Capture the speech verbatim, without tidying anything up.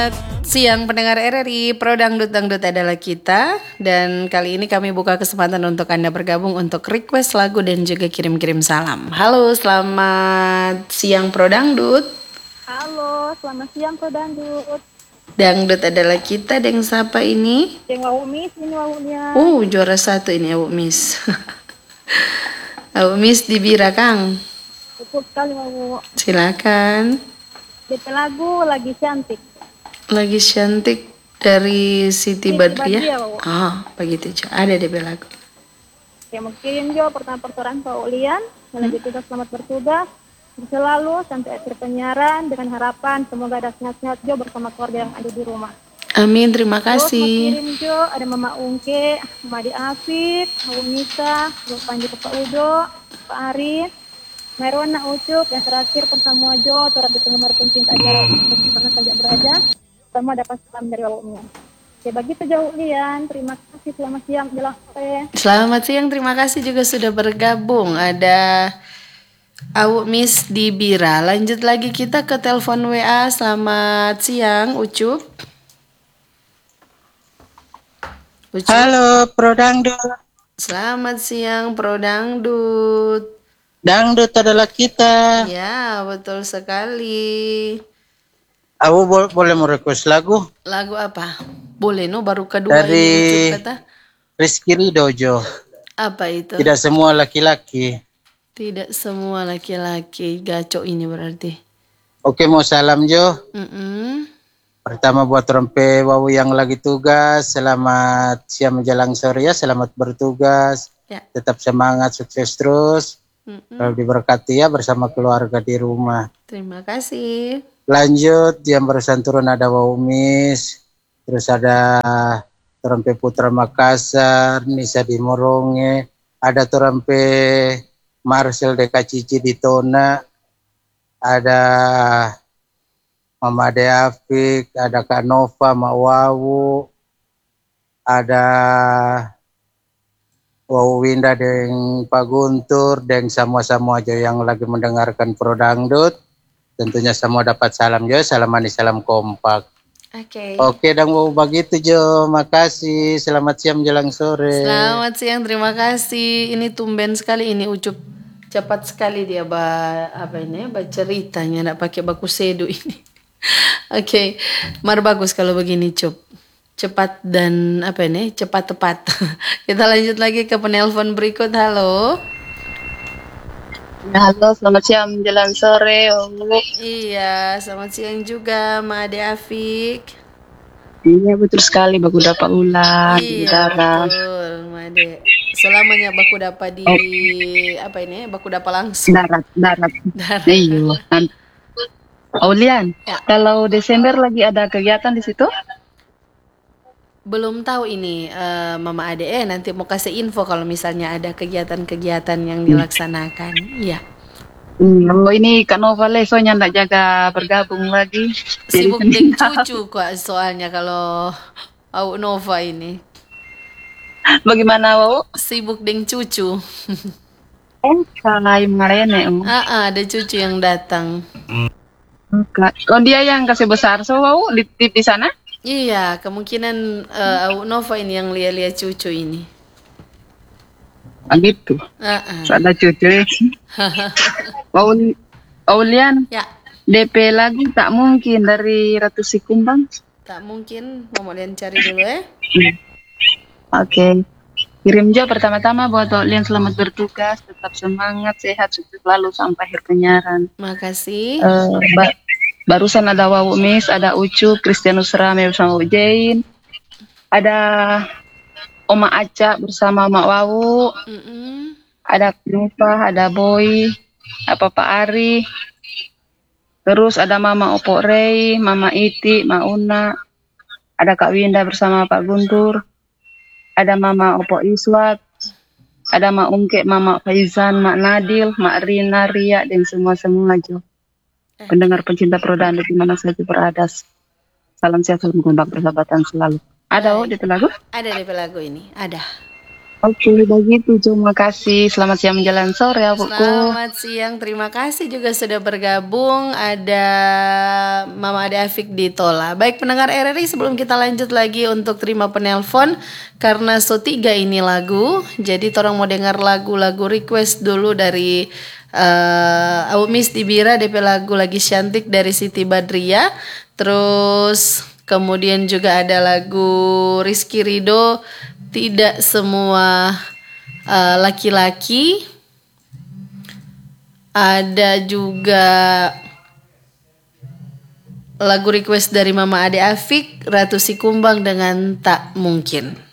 Siang pendengar R R I, Pro Dangdut Dangdut adalah kita. Dan kali ini kami buka kesempatan untuk Anda bergabung untuk request lagu dan juga kirim-kirim salam. Halo, selamat siang Pro Dangdut. Halo, selamat siang Pro Dangdut. Dangdut adalah kita, Deng siapa ini? Deng Wawu Miss, ini Wawunya. Oh, juara satu ini Wawu Miss. Wawu Miss di Bira, Kang. Betul sekali Wawu. Silakan. D P lagu lagi cantik. Lagi cantik dari Siti Siti Badriah. Badriah, Wawu. Ah, begitu Jo. Ada D P lagu. Ya mungkin Jo pertama persoalan Pak Ulian, melanjut tugas selamat bertugas. Selalu sampai akhir penyiaran dengan harapan semoga ada sehat-sehat Jo bersama keluarga yang ada di rumah. Amin, terima Terus mau kasih. kirim Jo, ada Mama Ungke, Mama Adi Afif, Hawu Nisa, Bu Panji Pak Udo, Pak Arif, Merwana Ucup, yang terakhir bersama Jo, turut penggemar pencinta acara pernah saja berada, semua dapat salam dari Wawunya. Ya begitu Jo Ulian, terima kasih, selamat siang, jelang sore. Selamat siang, terima kasih juga sudah bergabung. Ada Awu Miss di Bira. Lanjut lagi kita ke telepon W A. Selamat siang, Ucup. Ucup. Halo, Pro Dangdut. Selamat siang, Pro Dangdut. Dangdut adalah kita. Ya, betul sekali. Aku bo- boleh mau request lagu Lagu apa? Boleh, no? Baru kedua dari ini Ucup kata. Rizky Ridojo. Apa itu? Tidak semua laki-laki. Tidak semua laki-laki gaco ini berarti. Oke, mau salam Jo. Mm-mm. Pertama buat Rompe Wawu yang lagi tugas. Selamat siang menjelang sore ya. Selamat bertugas. Ya. Tetap semangat, sukses terus. Mm-mm. Lalu diberkati ya bersama keluarga di rumah. Terima kasih. Lanjut, yang barusan turun ada Wawu Miss. Terus ada Torompe Putra Makassar, Nisa di Moronge. Ada Torompe Marcel Deka Cici di Tona. Ada Mama Deafik, ada Kak Nova, Mak Wawu. Ada Wawu Winda dan Pak Guntur dan semua-semua aja yang lagi mendengarkan Pro Dangdut. Tentunya semua dapat salam Jo, salam manis, salam kompak. Oke. Oke, dan mau begitu Jo, makasih. Selamat siang menjelang sore. Selamat siang, terima kasih. Ini tumben sekali ini Ucup. Cepat sekali dia ba apa ini ba ceritanya, enggak pakai baku sedu ini. Oke. Mar bagus kalau begini, Cup. Cepat dan apa ini? Cepat tepat. Kita lanjut lagi ke penelpon berikut. Halo. Halo, selamat siang menjelang sore. Oh. Iya, selamat siang juga, Ma Ade Afik. Iya, betul sekali. Baku dapat ulang di Iya, udara. betul, Ma Ade. Selamanya baku dapat di Oh. apa ini? Baku dapat langsung. Darat, darat. Darat. Iya. Nan- Aulian, Ya. kalau Desember lagi ada kegiatan di situ? Belum tahu ini eh, Mama Ade, eh nanti mau kasih info kalau misalnya ada kegiatan-kegiatan yang dilaksanakan. Iya. Hmm, oh, ini Kak Nova lesonya ndak jaga bergabung lagi. Jadi Sibuk deng senang. cucu kok soalnya kalau Au Nova ini. Bagaimana, Wau? Sibuk deng cucu. Eh, kalai marene. oh. Ah, ah, ada cucu yang datang. Kak- Oh, dia yang kasih besar, so Wau di, di, di sana? Iya, kemungkinan eh, Au Nova ini yang lihat-lihat cucu ini. Ah, gitu. Ah, ah. So, ada cucu. Wau, Aulian, Ya, D P lagu tak mungkin dari Ratu Sikumbang. tak mungkin. Mau lihat cari dulu ya. Oke. Kirim Jo pertama-tama buat Aulian selamat bertugas, tetap semangat, sehat, sukses selalu sampai akhir penyiaran. Makasih. Eh, ba- barusan ada Wawu Miss, ada Ucu, Kristianus Rame bersama Ujain, ada Oma Aca bersama Mak Wawu, Mm-mm. ada Nova, ada Boy, ada Papa Ari, terus ada Mama Opo Rey, Mama Iti, Ma Una, ada Kak Winda bersama Pak Guntur, ada Mama Opo Iswat, ada Mak Ungke, Mama Faizan, Mak Nadil, Mak Rina, Ria, dan semua-semua Jo. Pendengar pencinta Pro Dangdut di mana saja berada. Salam sehat, salam kompak, persahabatan selalu. Ada oh di lagu? Ada D P lagu ini, ada. Oke, begitu. Terima kasih. Selamat siang menjelang sore, Abuku. Selamat siang, terima kasih juga sudah bergabung. Ada Mama Ade Afik di Tola. Baik pendengar R R I, sebelum kita lanjut lagi untuk terima penelpon, karena so tiga ini lagu, jadi torang mau dengar lagu-lagu request dulu dari uh, Abu Miss Dibira, D P lagu lagi cantik dari Siti Badria. Terus kemudian juga ada lagu Rizky Rido, tidak semua uh, laki-laki. Ada juga lagu request dari Mama Ade Afik, Ratu Sikumbang dengan Tak Mungkin.